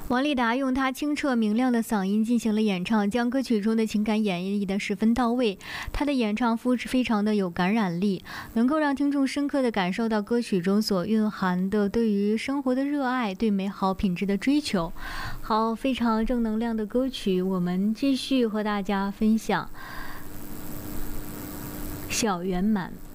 王丽达用她清澈明亮的嗓音进行了演唱，将歌曲中的情感演绎得十分到位。她的演唱非常的有感染力，能够让听众深刻地感受到歌曲中所蕴含的对于生活的热爱，对美好品质的追求。好，非常正能量的歌曲，我们继续和大家分享《小圆满》。